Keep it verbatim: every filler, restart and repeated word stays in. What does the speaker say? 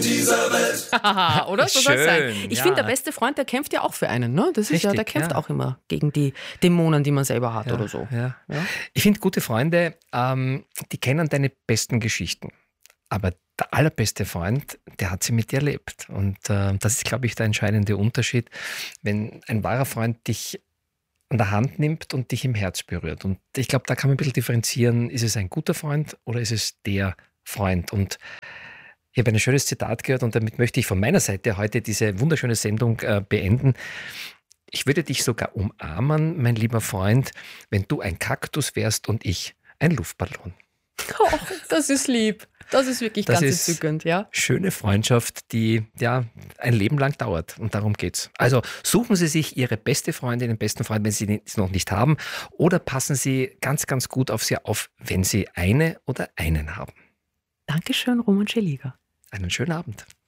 Oder? So soll es sein. Ich ja. finde, der beste Freund, der kämpft ja auch für einen. Ne? Das ist Richtig, ja, der kämpft ja. auch immer gegen die Dämonen, die man selber hat Ja, oder so. ja. Ja? Ich finde, gute Freunde, ähm, die kennen deine besten Geschichten. Aber der allerbeste Freund, der hat sie mit dir erlebt. Und äh, das ist, glaube ich, der entscheidende Unterschied, wenn ein wahrer Freund dich an der Hand nimmt und dich im Herz berührt. Und ich glaube, da kann man ein bisschen differenzieren, ist es ein guter Freund oder ist es der Freund? Und ich habe ein schönes Zitat gehört und damit möchte ich von meiner Seite heute diese wunderschöne Sendung äh, beenden. Ich würde dich sogar umarmen, mein lieber Freund, wenn du ein Kaktus wärst und ich ein Luftballon. Oh, das ist lieb. Das ist wirklich Das ganz ist entzückend, ja. Schöne Freundschaft, die ja ein Leben lang dauert. Und darum geht's. Also suchen Sie sich Ihre beste Freundin, den besten Freund, wenn Sie es noch nicht haben. Oder passen Sie ganz, ganz gut auf Sie auf, wenn Sie eine oder einen haben. Dankeschön, Roman Scheliger. Einen schönen Abend.